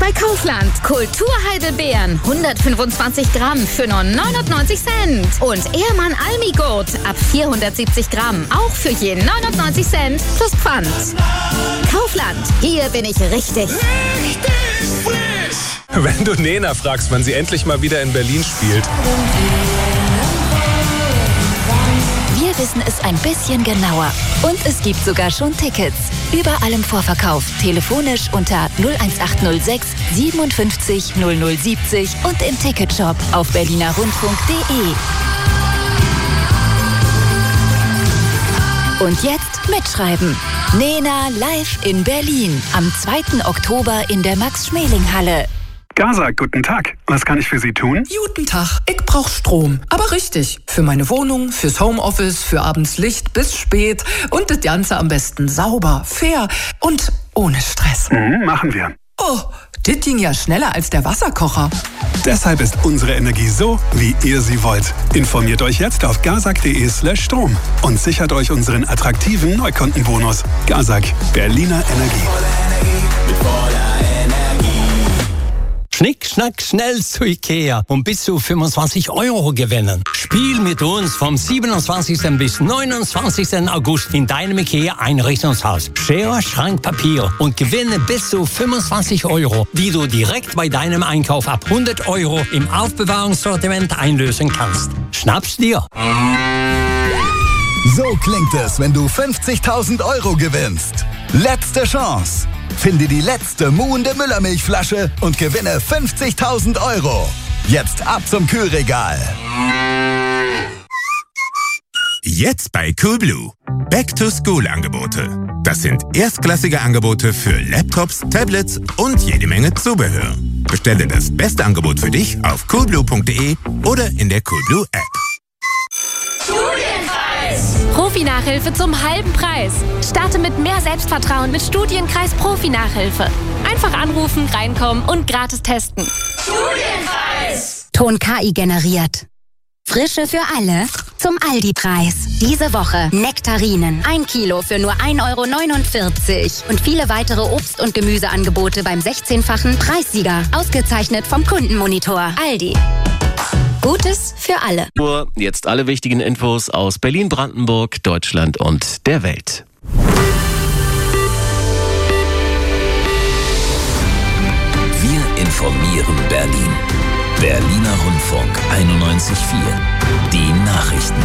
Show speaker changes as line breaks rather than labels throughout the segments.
bei Kaufland. Kulturheidelbeeren 125 Gramm für nur 99 Cent. Und Ehrmann Almigurt ab 470 Gramm auch für je 99 Cent plus Pfand. Kaufland, hier bin ich richtig.
Richtig frisch!
Wenn du Nena fragst, wann sie endlich mal wieder in Berlin spielt.
Wir wissen es ein bisschen genauer. Und es gibt sogar schon Tickets. Überall im Vorverkauf. Telefonisch unter 01806 57 0070 und im Ticketshop auf berlinerrundfunk.de. Und jetzt mitschreiben. Nena live in Berlin am 2. Oktober in der Max-Schmeling-Halle.
Gazak, guten Tag. Was kann ich für Sie tun?
Guten Tag. Ich brauch Strom. Aber richtig. Für meine Wohnung, fürs Homeoffice, für abends Licht bis spät. Und das Ganze am besten sauber, fair und ohne Stress.
Machen wir.
Oh, das ging ja schneller als der Wasserkocher.
Deshalb ist unsere Energie so, wie ihr sie wollt. Informiert euch jetzt auf gazak.de/Strom und sichert euch unseren attraktiven Neukundenbonus. Gazak, Berliner Energie.
Schnick, schnack, schnell zu Ikea und bis zu 25 € gewinnen. Spiel mit uns vom 27. bis 29. August in deinem Ikea-Einrichtungshaus. Schere, Schrank, Papier und gewinne bis zu 25 €, die du direkt bei deinem Einkauf ab 100 € im Aufbewahrungssortiment einlösen kannst. Schnapp's dir!
So klingt es, wenn du 50.000 € gewinnst. Letzte Chance. Finde die letzte muhende Müllermilchflasche und gewinne 50.000 €. Jetzt ab zum Kühlregal.
Jetzt bei Coolblue. Back-to-School-Angebote. Das sind erstklassige Angebote für Laptops, Tablets und jede Menge Zubehör. Bestelle das beste Angebot für dich auf coolblue.de oder in der Coolblue-App.
Profi-Nachhilfe zum halben Preis. Starte mit mehr Selbstvertrauen mit Studienkreis Profi-Nachhilfe. Einfach anrufen, reinkommen und gratis testen.
Studienpreis!
Ton KI generiert. Frische für alle zum Aldi-Preis. Diese Woche Nektarinen. 1 Kilo für nur 1,49 €. Und viele weitere Obst- und Gemüseangebote beim 16-fachen Preissieger. Ausgezeichnet vom Kundenmonitor. Aldi. Gutes für alle.
Jetzt alle wichtigen Infos aus Berlin, Brandenburg, Deutschland und der Welt.
Wir informieren Berlin. Berliner Rundfunk 91.4. Die Nachrichten.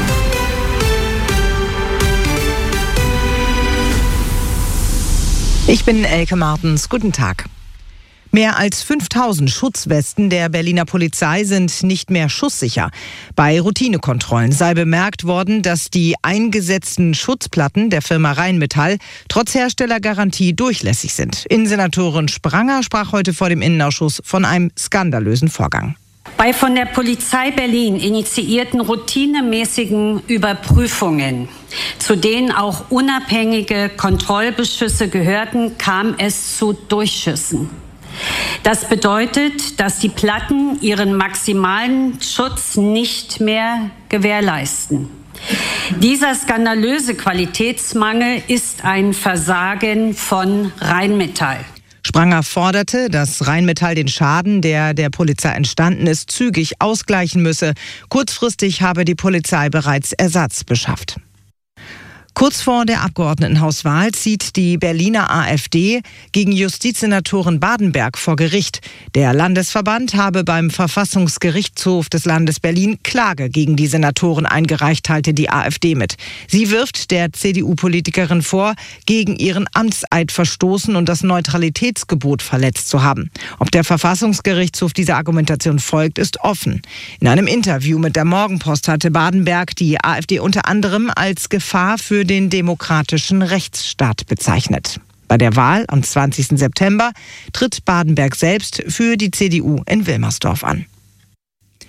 Ich bin Elke Martens. Guten Tag. Mehr als 5000 Schutzwesten der Berliner Polizei sind nicht mehr schusssicher. Bei Routinekontrollen sei bemerkt worden, dass die eingesetzten Schutzplatten der Firma Rheinmetall trotz Herstellergarantie durchlässig sind. Innensenatorin Spranger sprach heute vor dem Innenausschuss von einem skandalösen Vorgang.
Bei von der Polizei Berlin initiierten routinemäßigen Überprüfungen, zu denen auch unabhängige Kontrollbeschlüsse gehörten, kam es zu Durchschüssen. Das bedeutet, dass die Platten ihren maximalen Schutz nicht mehr gewährleisten. Dieser skandalöse Qualitätsmangel ist ein Versagen von Rheinmetall.
Spranger forderte, dass Rheinmetall den Schaden, der der Polizei entstanden ist, zügig ausgleichen müsse. Kurzfristig habe die Polizei bereits Ersatz beschafft. Kurz vor der Abgeordnetenhauswahl zieht die Berliner AfD gegen Justizsenatorin Badenberg vor Gericht. Der Landesverband habe beim Verfassungsgerichtshof des Landes Berlin Klage gegen die Senatorin eingereicht, teilte die AfD mit. Sie wirft der CDU-Politikerin vor, gegen ihren Amtseid verstoßen und das Neutralitätsgebot verletzt zu haben. Ob der Verfassungsgerichtshof dieser Argumentation folgt, ist offen. In einem Interview mit der Morgenpost hatte Badenberg die AfD unter anderem als Gefahr für den demokratischen Rechtsstaat bezeichnet. Bei der Wahl am 20. September tritt Badenberg selbst für die CDU in Wilmersdorf an.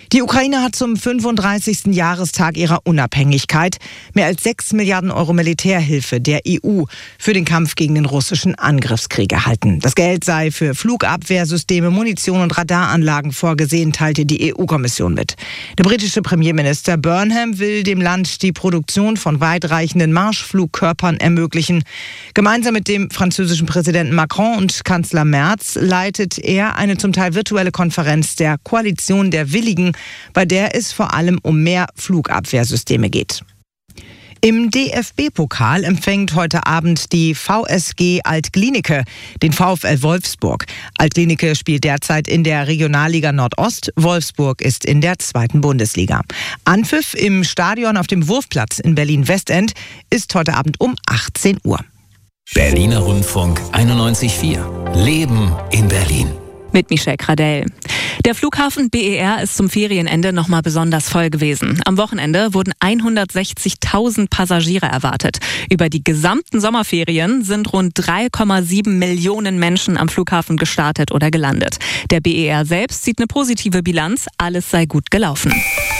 Die Ukraine hat zum 35. Jahrestag ihrer Unabhängigkeit mehr als 6 Milliarden Euro Militärhilfe der EU für den Kampf gegen den russischen Angriffskrieg erhalten. Das Geld sei für Flugabwehrsysteme, Munition und Radaranlagen vorgesehen, teilte die EU-Kommission mit. Der britische Premierminister Burnham will dem Land die Produktion von weitreichenden Marschflugkörpern ermöglichen. Gemeinsam mit dem französischen Präsidenten Macron und Kanzler Merz leitet er eine zum Teil virtuelle Konferenz der Koalition der Willigen, bei der es vor allem um mehr Flugabwehrsysteme geht. Im DFB-Pokal empfängt heute Abend die VSG Alt-Glienicke den VfL Wolfsburg. Alt-Glienicke spielt derzeit in der Regionalliga Nordost. Wolfsburg ist in der 2. Bundesliga. Anpfiff im Stadion auf dem Wurfplatz in Berlin-Westend ist heute Abend um 18 Uhr.
Berliner Rundfunk 91.4. Leben in Berlin.
Mit Michelle Gradell. Der Flughafen BER ist zum Ferienende nochmal besonders voll gewesen. Am Wochenende wurden 160.000 Passagiere erwartet. Über die gesamten Sommerferien sind rund 3,7 Millionen Menschen am Flughafen gestartet oder gelandet. Der BER selbst sieht eine positive Bilanz. Alles sei gut gelaufen.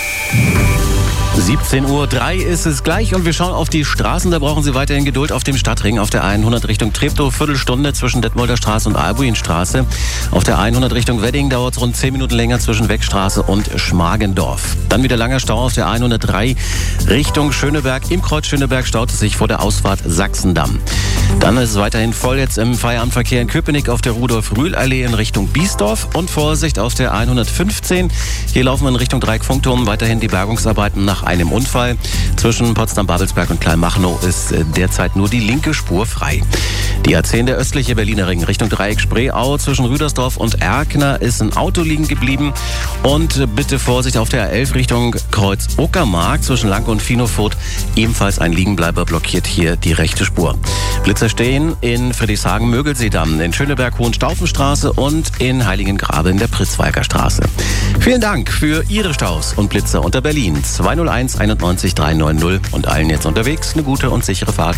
17:03 Uhr ist es gleich und wir schauen auf die Straßen. Da brauchen Sie weiterhin Geduld auf dem Stadtring. Auf der 100 Richtung Treptow, Viertelstunde zwischen Detmolder Straße und Albuinstraße. Auf der 100 Richtung Wedding dauert es rund 10 Minuten länger zwischen Weckstraße und Schmargendorf. Dann wieder langer Stau auf der 103 Richtung Schöneberg. Im Kreuz Schöneberg staut es sich vor der Ausfahrt Sachsendamm. Dann ist es weiterhin voll jetzt im Feierabendverkehr in Köpenick auf der Rudolf-Rühl-Allee in Richtung Biesdorf. Und Vorsicht auf der 115. Hier laufen wir in Richtung Dreieck-Funkturm weiterhin die Bergungsarbeiten nach einem Unfall. Zwischen Potsdam-Babelsberg und Kleinmachnow ist derzeit nur die linke Spur frei. Die A10, der östliche Berliner Ring, Richtung Dreieck Spreeau. Zwischen Rüdersdorf und Erkner ist ein Auto liegen geblieben. Und bitte Vorsicht auf der A11 Richtung Kreuz Uckermark. Zwischen Lanke und Finofurt ebenfalls ein Liegenbleiber blockiert hier die rechte Spur. Blitzer stehen in Friedrichshagen-Mögelseedamm, in Schöneberg Hohenstaufenstraße und in Heiligengrabe in der Pritzwalker Straße. Vielen Dank für Ihre Staus und Blitzer unter Berlin. 201 91 390 und allen jetzt unterwegs eine gute und sichere Fahrt.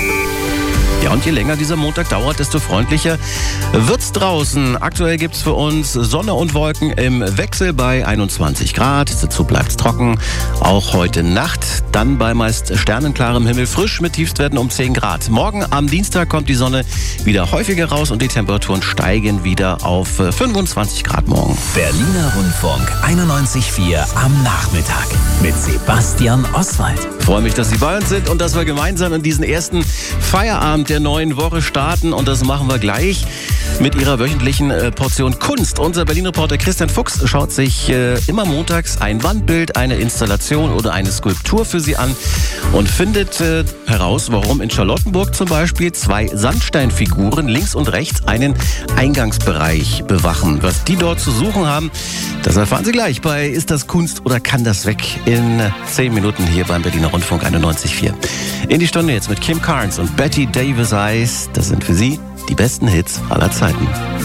Ja, und je länger dieser Montag dauert, desto freundlicher wird's draußen. Aktuell gibt's für uns Sonne und Wolken im Wechsel bei 21 Grad. Dazu bleibt's trocken. Auch heute Nacht. Dann bei meist sternenklarem Himmel frisch mit Tiefstwerten um 10 Grad. Morgen am Dienstag kommt die Sonne wieder häufiger raus und die Temperaturen steigen wieder auf 25 Grad morgen.
Berliner Rundfunk 91.4 am Nachmittag mit Sebastian Oswald.
Ich freue mich, dass Sie bei uns sind und dass wir gemeinsam in diesen ersten Feierabend der neuen Woche starten. Und das machen wir gleich mit Ihrer wöchentlichen Portion Kunst. Unser Berlin-Reporter Christian Fuchs schaut sich immer montags ein Wandbild, eine Installation oder eine Skulptur für Sie an und findet heraus, warum in Charlottenburg zum Beispiel 2 Sandsteinfiguren links und rechts einen Eingangsbereich bewachen. Was die dort zu suchen haben, das erfahren Sie gleich bei Ist das Kunst oder kann das weg? In 10 Minuten hier beim Berliner Rundfunk 91.4. In die Stunde jetzt mit Kim Carnes und Betty Davis Eyes. Das sind für Sie die besten Hits aller Zeiten.